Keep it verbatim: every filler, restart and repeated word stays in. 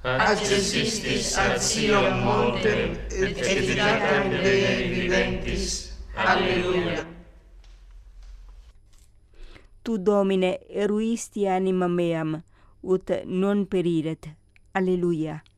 accessistis ad Sion montem, et editatem Dei viventis. Alleluia. Tu, Domine, eruisti animam meam, ut non periret. Alleluia.